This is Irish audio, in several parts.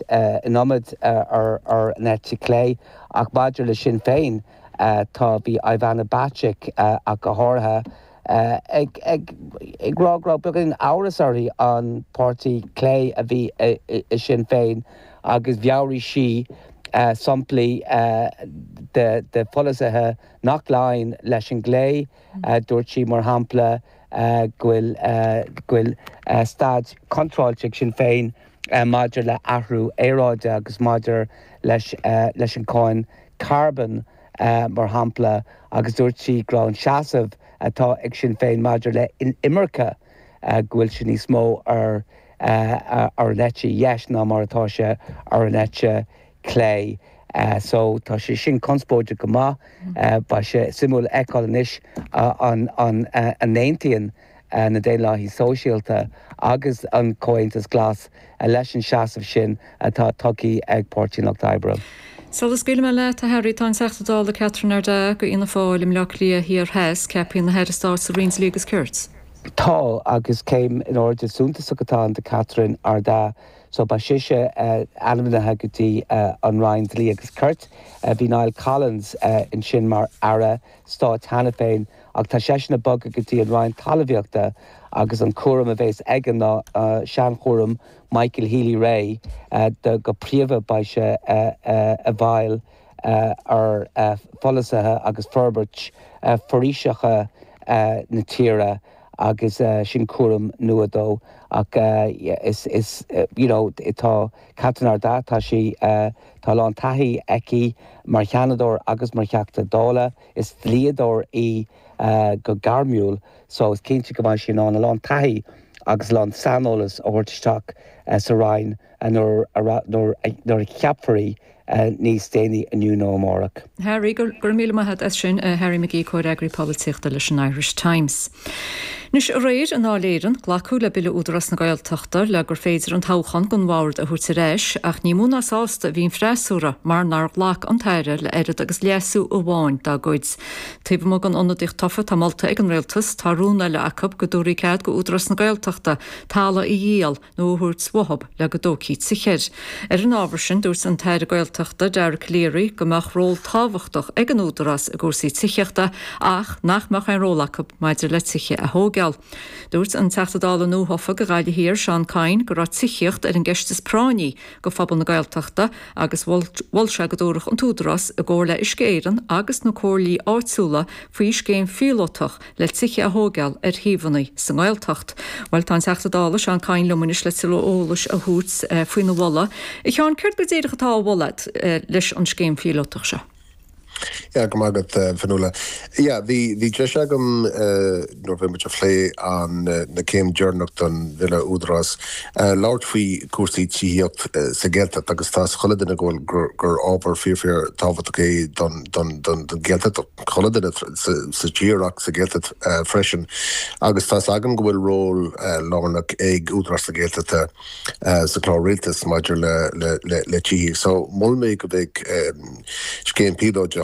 in omid ar net clé ach maidir le Sinn Féin tá bhí Ivana Bacik a go hátha ag rá begin áras an pártaí clé a bhí i Sinn Féin agus bheabhraí si sampli de folasathe nach láin leis an glé dúirt sí mar hampla gfuil stad contráilte Sinn Féin maidir le ahrú éráide agus maidir leis an cáin carbon mar hampla agus dúirt sí grán seasamh atá ag Sinn Féin maidir le in imirce gfuil sin níos mó ar nete yes ná mar atá sé ar nete clé. So tá sé sin conspóide go maith ba sé simúil eáis an néontaíonn na déanlaithí sóisialta agus an comhaontas glas leis an seasamh sin atá tugaí ag Páirtí Nach d'Oibre. Solas gile me le a Harry tá seachtadála Catherine ar de go ina fáil im leach lia hir hes ceapíon na headstá sa Rinsley agus Kurtz. Tá agus céim in order súnta sacatá de Catherine ar da so ba siise animathe gotí an Rinsley agus Kurt bhí Niall Collins in sin mar ara stá tanna féin ach tá sé na bug gotí an Ryan talmhaíochta agus an cuaram a bhés aigen ná sean chóram Michael Healy-Rae go príomha ba se a bhail ar folasathe agus forbairt foríseacha na tíre agus sin cuaram nuadó ach is itá Catherine ar da tá sí tá lán taithí eici mar cheanadóir agus mar cheachta dála is líadóir í go garmiúil so is cinnte go bhaid sin an lán taithí agus lán sanolalas óirteach sa Ryan nóir cheapfarí níos déanaí aniu nó amárach. Harry, gur míle maithad as sin Harry McGee chuir agri políochta leis an Irish Times. Nus réir an áléiran ghlacú le bile údras na Gaeltachtar le gur féidir an táchan gon bhard a thuirt réis ach ní múna sásta bhín freisúra mar nar ghlach an teire le airad agus leasú ó bháin dá goids. Taobh mo an onadíocht tofa tá Malta ag an réaltas tarúna le acab go dúirí cead go údras na Gaeltachta tála i dhéal nó thuirt swahab le go dócíd sa cheir. Ar an ábhar sin dúirt an teire Gaeltachta Derek Leary gomach ról táhachtach ag an údras a gúsaí ticheachta ach nachmach an rólacab maidir le tiche a hógeal. Dúirt an teachtadála nó hofa go gaiile hir Sean Cain go rá ticheocht ar an gestas prání go fabal na Gaeltachta agus bhil se go dúrach an túdras a ggóir le iscéiran agus na córlaí áitsúla faoi iscéim fiolótach le tiche a hógeal ar híomhannaí sa Gaeltacht. Bhil tá teachtadála Sean Cain lemunis le tuile ólas a thuúts faoin na bhla. I cheann ceirt go déireach atá bhlad leis an scéim fiolótach se. Ja, go mágad fanúla. Ja, hí dreis agam November flé an na céim dearnacht an Villa Údras. Láirt faoi cuasaí tííocht sa Gaeltacht agus tá choladina gur ábhar fíor táhachtach don Gaeltacht choladina sa tíreach sa Gaeltacht freisin. Agus tá agam go bhfuil ról lámarnach ag Údras sa Gaeltacht sa chláirréaltas maidir le tíí. So mul mé go bh scéim pídóideach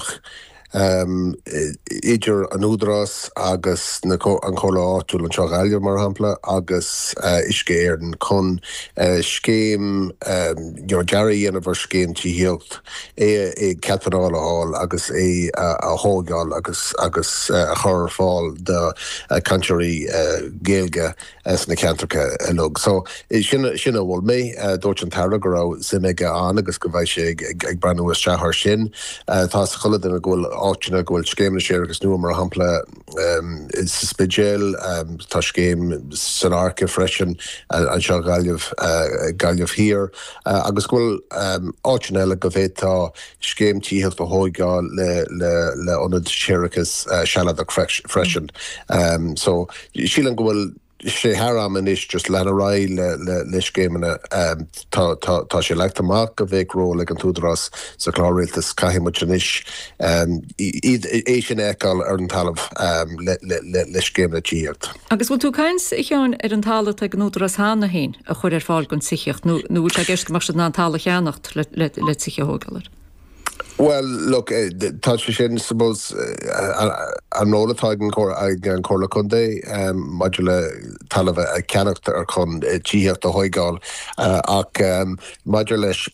idir an údras agus an chola áitiúil an seo gailge mar hampla agus iscéirn chun scéim Gearry dhéanamh scéim tííocht é ceaparála háil agus é a hógáil agus a chur fáil de canteoirí géalge na ceantracha lug. So sinna bhfuil mé dúirt an teara go raibh simige an agus go bhaid sé ag breanúas teathar sin tá sa choladina ghfuil áitina gohfuil scéimna sé agus nua mar hampla is spidéal tá scéim san arca freisin an seo gaiileh hir agus bhfuil áitina eile go bhétá scéim tííocht go hóigáil le onad séirechas sealadach freisin. So sílan go bhfuil sé haram an is just lena rai le scéimena tá sé lecht amach go bhéh ró le an túdras sa chláirréaltas caiimiid an is é sin éáil ar an talamh le scéimena tííocht. Agus bhfuil tú cains i cheann ar an talamh ag an údras hána hain a chuir ar fáil gon ticheocht nó bhfuil sé gceist go mar an talamh cheannacht le tiche hógalir. Well, look, tá sin suppose an nólatá an chorla chundé maidir le talamh ceannacht ar chun tííocht a hóigáil ach maidir leis